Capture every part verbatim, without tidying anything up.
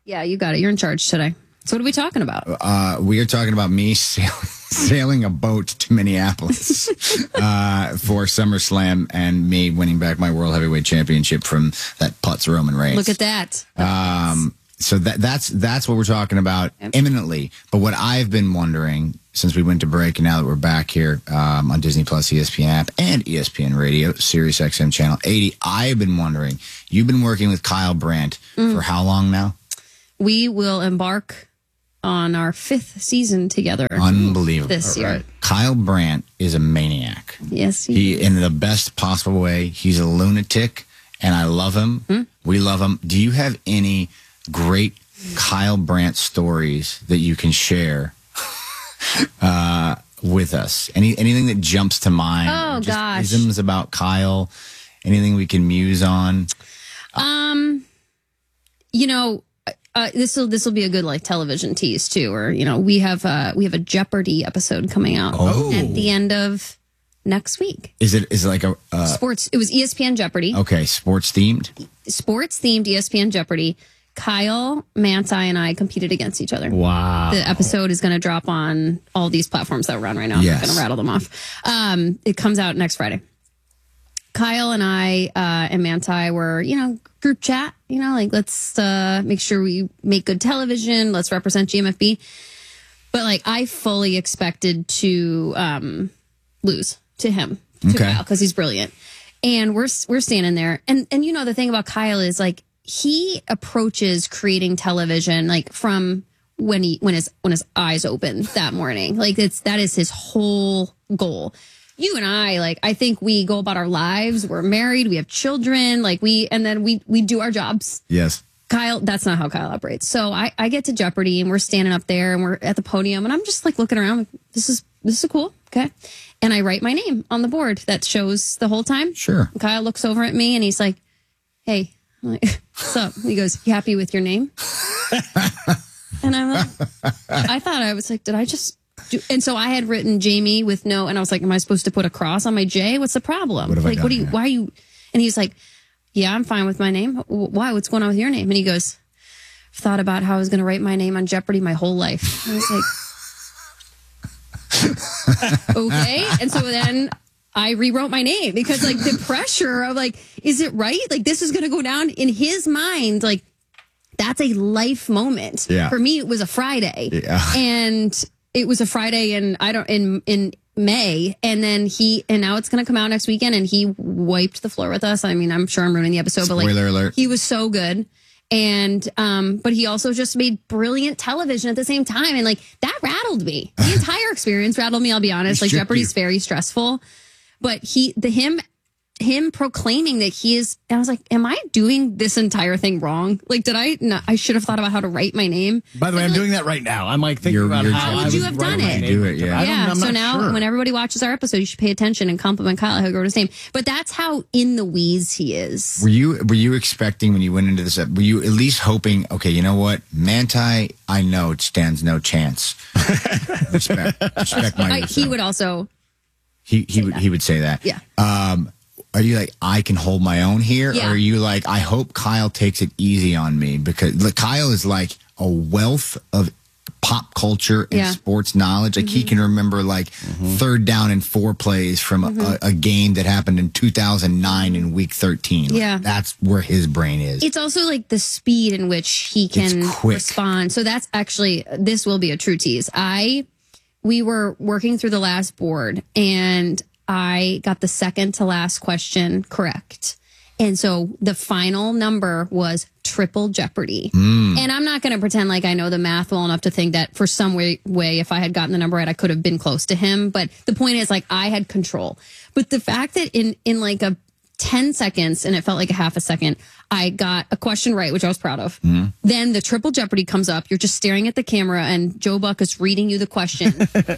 Yeah, you got it. You're in charge today. So what are we talking about? Uh, we are talking about me sailing, sailing a boat to Minneapolis uh, for SummerSlam and me winning back my World Heavyweight Championship from that putz Roman Reigns. Look at that. Um, so that that's that's what we're talking about Yep. imminently. But what I've been wondering since we went to break and now that we're back here um, on Disney Plus, E S P N app, and E S P N Radio, Sirius X M Channel eighty, I've been wondering, you've been working with Kyle Brandt Mm. for how long now? We will embark on our fifth season together. Unbelievable. This year. Right. Kyle Brandt is a maniac. Yes, he, He, in the best possible way, he's a lunatic, and I love him. Hmm? We love him. Do you have any great Kyle Brandt stories that you can share uh, with us? Any anything that jumps to mind? Oh, Or just gosh. isms about Kyle? Anything we can muse on? Um, you know, uh, this will this will be a good like television tease too. Or you know, we have uh we have a Jeopardy episode coming out Oh. at the end of next week. Is it is it like a uh, Sports. It was E S P N Jeopardy. okay sports themed? Sports themed E S P N Jeopardy. Kyle, Manti, and I competed against each other. Wow. The episode is going to drop on all these platforms that we're on right now. Yes. I'm going to rattle them off. Um, it comes out next Friday. Kyle and I uh, and Manti were, you know, group chat, you know, like let's uh, make sure we make good television. Let's represent G M F B. But like I fully expected to um, lose to him, to Okay. Kyle, because he's brilliant. And we're we're standing there. And, and you know, the thing about Kyle is like he approaches creating television like from when he when his when his eyes open that morning. Like it's that is his whole goal. You and I, like, I think we go about our lives. We're married. We have children. Like we, and then we, we do our jobs. Yes. Kyle, that's not how Kyle operates. So I, I get to Jeopardy and we're standing up there and we're at the podium and I'm just like looking around. Like, this is, this is cool. Okay. And I write my name on the board that shows the whole time. Sure. And Kyle looks over at me and he's like, hey, I'm like, what's up? He goes, you happy with your name? And I'm like, I thought I was like, did I just, do, and so I had written Jamie with no, and I was like, am I supposed to put a cross on my J? What's the problem? What have I like, done what do you, here? why are you, and he's like, yeah, I'm fine with my name. W- Why? What's going on with your name? And he goes, I've thought about how I was going to write my name on Jeopardy my whole life. I was like, okay. And so then I rewrote my name because like the pressure of like, is it right? Like this is going to go down in his mind. Like that's a life moment. Yeah. For me, it was a Friday. Yeah. And it was a Friday and I don't, in, in May. And then he, and now it's going to come out next weekend and he wiped the floor with us. I mean, I'm sure I'm ruining the episode, but like, Spoiler alert. he was so good. And, um, but he also just made brilliant television at the same time. And like, that rattled me. The entire experience rattled me, I'll be honest. Like, shook Jeopardy's you. very stressful. But he, the him, him proclaiming that he is, and I was like, am I doing this entire thing wrong? Like, did I not, I should have thought about how to write my name. By the way, I'm Like, doing that right now. I'm like thinking You're- about you're how How I would you would have write done my it? name. Do it, yeah. I don't, Yeah. I'm So not now, sure. when everybody watches our episode, you should pay attention and compliment Kyle how he wrote his name. But that's how in the weeds he is. Were you were you expecting when you went into this? Were you at least hoping? Okay, you know what, Manti, I know it stands no chance. respect, respect my. I, he would also, He he would he would say that. yeah. Um, are you like I can hold my own here, Yeah. or are you like I hope Kyle takes it easy on me because look, Kyle is like a wealth of pop culture and Yeah. sports knowledge. Like he can remember like third down and four plays from a, a game that happened in two thousand nine in week thirteen. Like, Yeah. that's where his brain is. It's also like the speed in which he can quick. respond. So that's actually, this will be a true tease. I, we were working through the last board and I got the second to last question correct. And so the final number was triple Jeopardy. And I'm not going to pretend like I know the math well enough to think that for some way, way, if I had gotten the number right, I could have been close to him. But the point is like I had control. But the fact that in, in like a ten seconds, and it felt like a half a second, I got a question right, which I was proud of. Then the triple Jeopardy comes up. You're just staring at the camera and Joe Buck is reading you the question.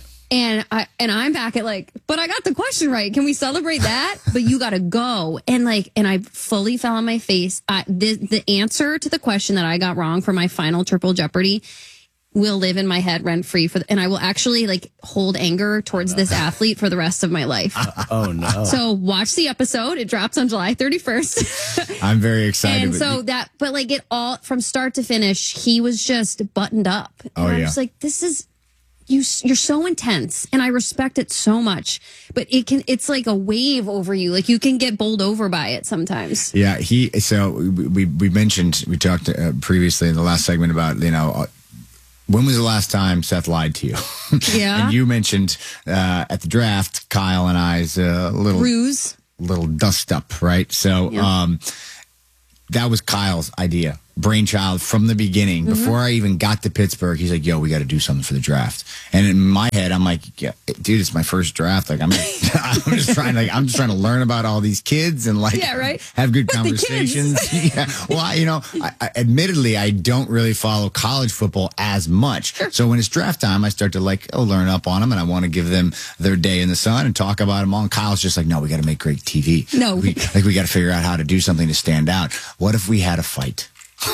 And I and I'm back at like, but I got the question right. Can we celebrate that? But you got to go and like, and I fully fell on my face. I, the the answer to the question that I got wrong for my final triple Jeopardy will live in my head rent free for, the, and I will actually like hold anger towards this athlete for the rest of my life. Oh no! So watch the episode. It drops on July thirty-first. I'm very excited. And so that, but like it all from start to finish, he was just buttoned up. And Oh, I yeah. was like, this is, you, you're so intense and I respect it so much, but it can, it's like a wave over you. Like you can get bowled over by it sometimes. Yeah, he. So we we mentioned we talked uh, previously in the last segment about you know uh, when was the last time Seth lied to you? Yeah. And you mentioned uh, at the draft, Kyle and I's uh, little Ruse. little dust up, right? So Yeah. um, that was Kyle's idea, brainchild from the beginning. Mm-hmm. Before I even got to Pittsburgh, he's like, "Yo, we got to do something for the draft." And in my head, I'm like, "Yeah, dude, it's my first draft. Like, I'm, I'm just trying, like, I'm just trying to learn about all these kids and like, Yeah, right. have good With the kids. conversations." Yeah. Well, I, you know, I, I, admittedly, I don't really follow college football as much. Sure. So when it's draft time, I start to like, oh, learn up on them, and I want to give them their day in the sun and talk about them all. And Kyle's just like, "No, we got to make great T V. No. we, like we got to figure out how to do something to stand out. What if we had a fight?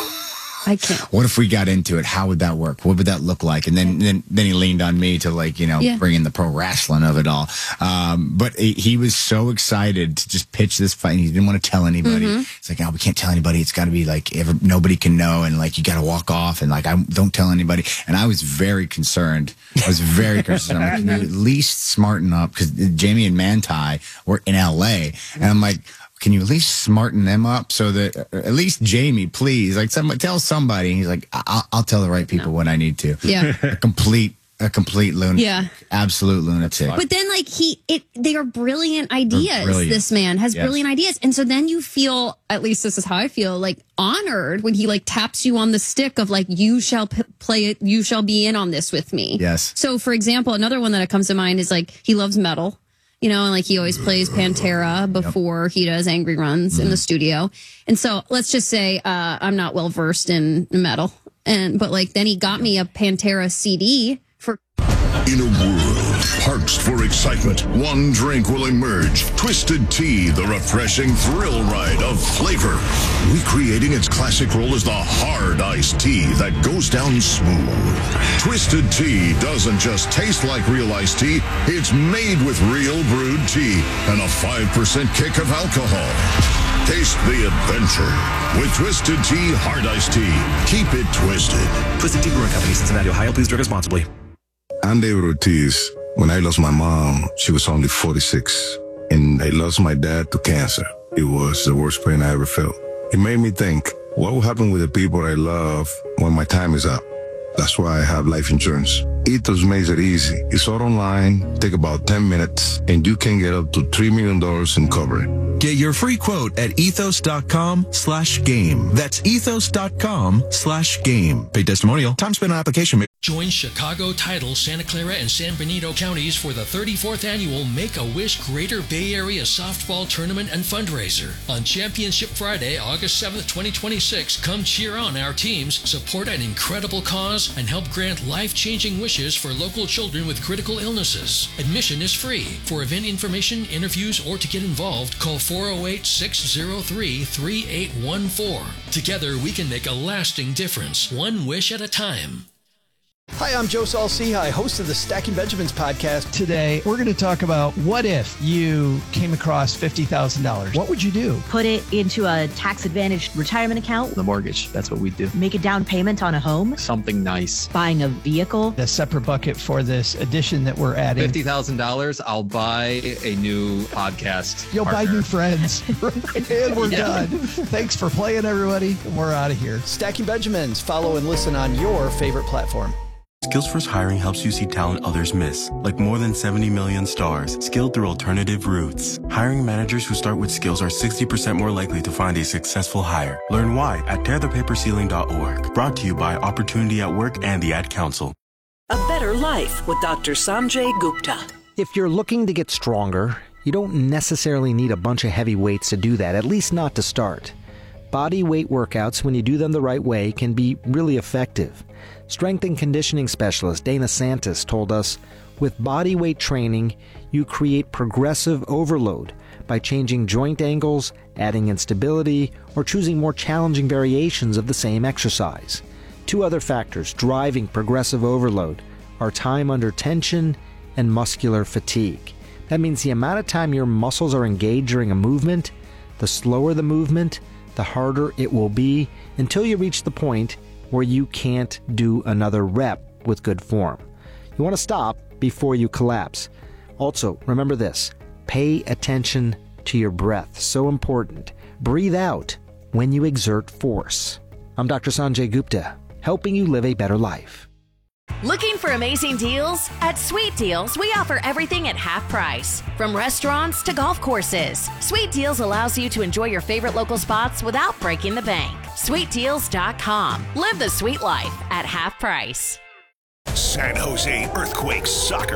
I can't. What if we got into it? How would that work? What would that look like?" And then, then, then he leaned on me to like, you know, Yeah. bring in the pro wrestling of it all. Um, but he, he was so excited to just pitch this fight. And he didn't want to tell anybody. Mm-hmm. It's like, "Oh, we can't tell anybody. It's got to be like, ever, nobody can know. And like, you got to walk off and like, I don't tell anybody." And I was very concerned. I was very concerned. I'm like, "Can you at least smarten up?" Because Jamie and Manti were in L A. And I'm like, "Can you at least smarten them up so that uh, at least Jamie, please, like somebody tell somebody." And he's like, I'll, I'll tell the right people when I need to." Yeah. A complete, a complete lunatic. Yeah. Absolute lunatic. But then, like he, it, they are brilliant ideas. brilliant. This man has Yes. brilliant ideas, and so then you feel, at least this is how I feel, like honored when he like taps you on the stick of like, you shall p- play it, you shall be in on this with me. Yes. So, for example, another one that comes to mind is like he loves metal. You know, and like he always plays Pantera before he does Angry Runs in the studio. And so let's just say uh, I'm not well versed in metal, and but like then he got me a Pantera C D for. In a world parched for excitement, one drink will emerge. Twisted Tea, the refreshing thrill ride of flavor. Recreating its classic role as the hard iced tea that goes down smooth. Twisted Tea doesn't just taste like real iced tea, it's made with real brewed tea and a five percent kick of alcohol. Taste the adventure with Twisted Tea Hard Iced Tea. Keep it twisted. Twisted Tea Brewing Company, Cincinnati, Ohio. Please drink responsibly. I'm David Ortiz. When I lost my mom, she was only forty-six. And I lost my dad to cancer. It was the worst pain I ever felt. It made me think, what will happen with the people I love when my time is up? That's why I have life insurance. Ethos makes it easy. It's all online, take about ten minutes, and you can get up to three million dollars in coverage. Get your free quote at ethos.com slash game. That's ethos.com slash game. Pay testimonial. Time spent on application. Join Chicago, Tidal, Santa Clara, and San Benito counties for the thirty-fourth annual Make-A-Wish Greater Bay Area Softball Tournament and Fundraiser. On Championship Friday, August seventh, twenty twenty-six, come cheer on our teams, support an incredible cause, and help grant life-changing wishes for local children with critical illnesses. Admission is free. For event information, interviews, or to get involved, call four oh eight, six oh three, three eight one four. Together, we can make a lasting difference, one wish at a time. Hi, I'm Joe Saul-Sehy, host of the Stacking Benjamins podcast. Today, we're going to talk about what if you came across fifty thousand dollars? What would you do? Put it into a tax-advantaged retirement account. The mortgage, that's what we do. Make a down payment on a home. Something nice. Buying a vehicle. A separate bucket for this edition that we're adding. fifty thousand dollars, I'll buy a new podcast You'll partner. buy new friends. And we're Yeah. done. Thanks for playing, everybody. We're out of here. Stacking Benjamins. Follow and listen on your favorite platform. Skills First Hiring helps you see talent others miss, like more than seventy million stars, skilled through alternative routes. Hiring managers who start with skills are sixty percent more likely to find a successful hire. Learn why at tear the paper ceiling dot org. Brought to you by Opportunity at Work and the Ad Council. A better life with Doctor Sanjay Gupta. If you're looking to get stronger, you don't necessarily need a bunch of heavy weights to do that, at least not to start. Body weight workouts, when you do them the right way, can be really effective. Strength and conditioning specialist Dana Santis told us, with body weight training, you create progressive overload by changing joint angles, adding instability, or choosing more challenging variations of the same exercise. Two other factors driving progressive overload are time under tension and muscular fatigue. That means the amount of time your muscles are engaged during a movement, the slower the movement, the harder it will be until you reach the point where you can't do another rep with good form. You want to stop before you collapse. Also, remember this, pay attention to your breath. So important. Breathe out when you exert force. I'm Doctor Sanjay Gupta, helping you live a better life. Looking for amazing deals? At Sweet Deals, we offer everything at half price. From restaurants to golf courses, Sweet Deals allows you to enjoy your favorite local spots without breaking the bank. sweet deals dot com. Live the sweet life at half price. San Jose Earthquakes Soccer